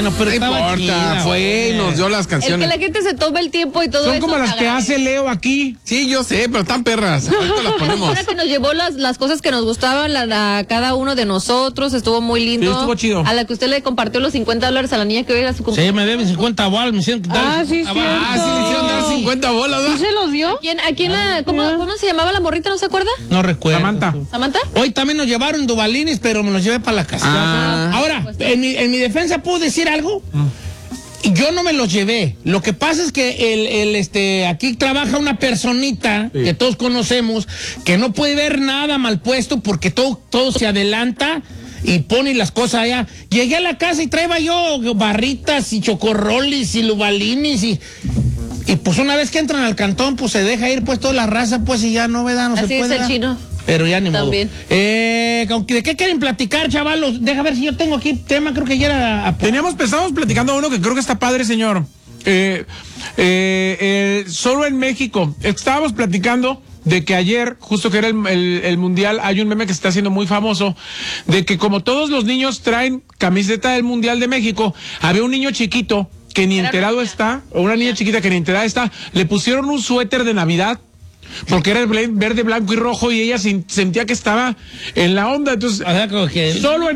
Bueno, pero no estaba importa, chida, fue y nos dio las El canciones. que la gente se tome el tiempo y todo Son eso. como las que hace Leo aquí. Sí, yo sé, pero están perras. Ahorita las ponemos. Ahora que nos llevó las cosas que nos gustaban a cada uno de nosotros, estuvo muy lindo. Sí, estuvo chido. A la que usted le compartió los $50 a la niña que hoy era su cumpleaños. Sí, me deben 50 bolas, me hicieron quitar. Sí, Ah, cierto. Ah, sí le hicieron dar 50 bolas, ¿Sí ¿no? se los dio? ¿Cómo se llamaba la morrita? ¿No se acuerda? No recuerdo. Samantha. ¿Samantha? Hoy también nos llevaron dubalines, pero me los llevé para la casa. Ah. Ahora, en mi defensa, ¿puedo decir algo? Yo no me los llevé. Lo que pasa es que aquí trabaja una personita que todos conocemos que no puede ver nada mal puesto porque todo se adelanta y pone las cosas allá. Llegué a la casa y traía yo barritas y chocorroles y lubalines y pues una vez que entran al cantón, pues se deja ir pues toda la raza, pues y ya no, ¿verdad? No Así se es puede. el chino. Pero ya ni También. modo. ¿De qué quieren platicar, chavalos? Deja ver si yo tengo aquí tema, creo que ya era... Estábamos platicando uno que creo que está padre, señor. Solo en México. Estábamos platicando de que ayer, justo que era el Mundial, hay un meme que se está haciendo muy famoso, de que como todos los niños traen camiseta del Mundial de México, había un niño chiquito que ni enterado está, o una niña chiquita que ni enterada está, le pusieron un suéter de Navidad, porque era verde, blanco y rojo, y ella sentía que estaba en la onda, entonces... O sea, como que... Solo en